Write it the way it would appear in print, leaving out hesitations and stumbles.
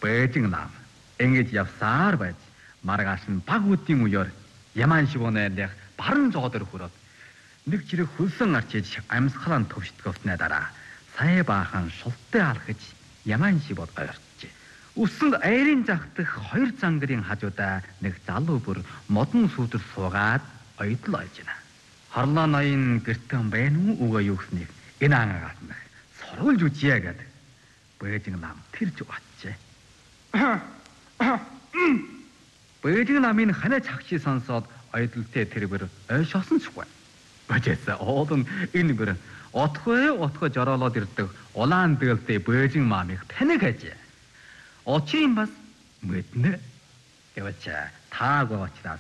Бэжин нам ингэж явсаар байж маргааш нь баг үдийн үеэр Яман шивонэлэх баран зоодор хүрээд нэг жирэг хөлсөн гарч иж амьсгалан төвшдгөвснэ дараа сая баахан шулттай алхаж Яман шивод ойртжээ. Үсэнд айрын захтах хоёр зангарын хажуудаа нэг залуу бүр модон сүудэр суугаад ойдол ойж байна. Харлаа ноён гэртэн байна уу үгүй юу гэснийг энэ ангаас нь сорулж үжье гэдэг. Бэжин нам тэрж батжээ. Бэжин намын ханаа чагши сонсоод ойдолтой тэрбэр ойшоосон чгүй. Бажээсээ оолн энэ гэр отхой жороолоод ирдэг улаан дээлтэй Бэжин маамыг таныг хажээ. Очин бас мэднэ. Гэвч таагүй учраас